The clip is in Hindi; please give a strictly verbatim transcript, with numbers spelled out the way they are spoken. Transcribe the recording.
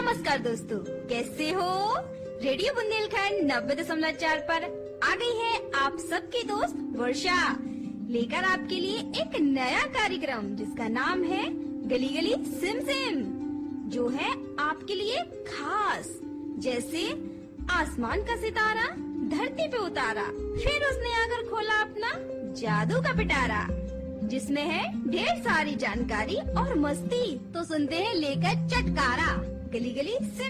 नमस्कार दोस्तों, कैसे हो? रेडियो बुंदेलखंड नब्बे दशमलव चार पर आ गई है आप सबकी दोस्त वर्षा, लेकर आपके लिए एक नया कार्यक्रम जिसका नाम है गली गली सिम सिम, जो है आपके लिए खास। जैसे आसमान का सितारा धरती पे उतारा, फिर उसने आकर खोला अपना जादू का पिटारा, जिसमें है ढेर सारी जानकारी और मस्ती। तो सुनते हैं लेकर चटकारा, गली गली सिम